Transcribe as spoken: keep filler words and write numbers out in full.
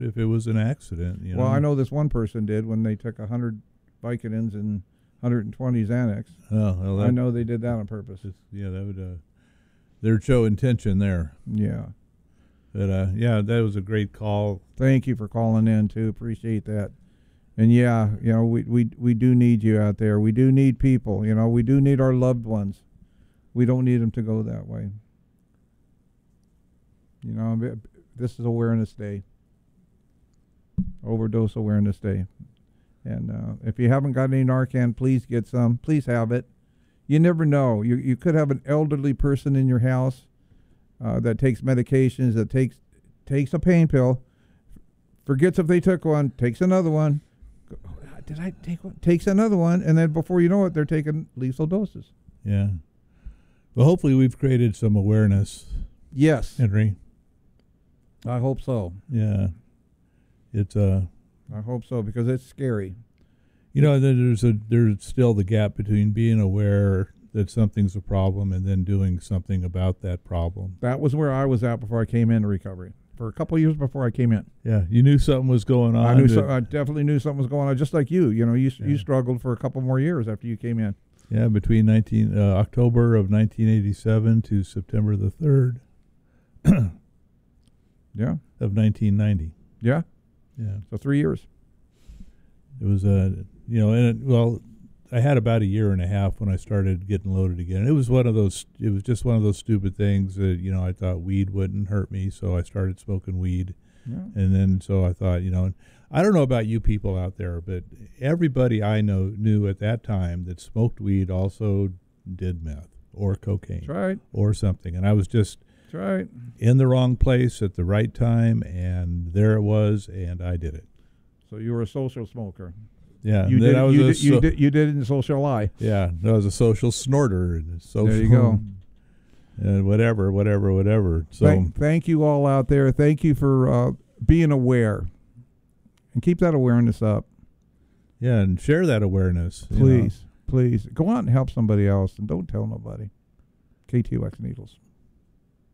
if it was an accident. You Well, know? I know this one person did when they took one hundred Vicodins and one hundred twenty Xanax. Oh, well, that, I know they did that on purpose. Yeah, that would. Uh, there'd show intention there. Yeah. But uh, yeah, that was a great call. Thank you for calling in too. Appreciate that. And yeah, you know, we, we we do need you out there. We do need people. You know, we do need our loved ones. We don't need them to go that way. You know, this is Awareness Day. Overdose Awareness Day. And uh, if you haven't got any Narcan, please get some. Please have it. You never know. You you could have an elderly person in your house uh, that takes medications, that takes takes a pain pill, forgets if they took one, takes another one. Did I take one? Takes another one, and then before you know it, they're taking lethal doses. Yeah. Well, hopefully we've created some awareness. Yes. Henry. I hope so. Yeah. It's uh. I hope so, because it's scary. You know, there's a there's still the gap between being aware that something's a problem and then doing something about that problem. That was where I was at before I came into recovery. For a couple of years before I came in. Yeah, you knew something was going on. I knew. So, I definitely knew something was going on. Just like you, you know, you Yeah. you struggled for a couple more years after you came in. Yeah, between nineteen uh, October of nineteen eighty-seven to September the third. Yeah. Of nineteen ninety. Yeah. Yeah. So three years. It was a uh, you know, and it, well, I had about a year and a half when I started getting loaded again. It was one of those. It was just one of those stupid things that, you know, I thought weed wouldn't hurt me, so I started smoking weed, Yeah. and then so I thought, you know, I don't know about you people out there, but everybody I know knew at that time that smoked weed also did meth or cocaine, That's right. or something, and I was just That's right. in the wrong place at the right time, and there it was, and I did it. So you were a social smoker. Yeah, You and then did. I was You a did, you so- did. You did it in social lie. Yeah, I was a social snorter. And a social, There you go. And whatever, whatever, whatever. So Thank, thank you all out there. Thank you for uh, being aware, and keep that awareness up. yeah, and share that awareness. you know. Please, please go out and help somebody else, and don't tell nobody. K T O X Needles.